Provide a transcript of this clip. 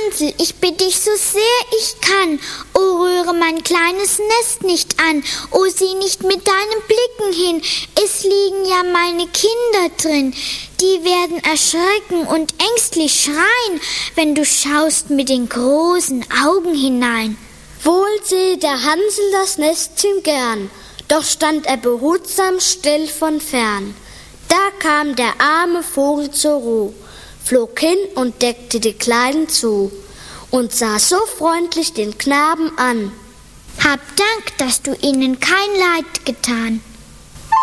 Hansel, ich bitte dich so sehr ich kann, o rühre mein kleines Nest nicht an, o sieh nicht mit deinen Blicken hin, es liegen ja meine Kinder drin, die werden erschrecken und ängstlich schreien, wenn du schaust mit den großen Augen hinein. Wohl sehe der Hansel das Nestchen gern, doch stand er behutsam still von fern. Da kam der arme Vogel zur Ruh, flog hin und deckte die Kleinen zu und sah so freundlich den Knaben an. Hab Dank, dass du ihnen kein Leid getan.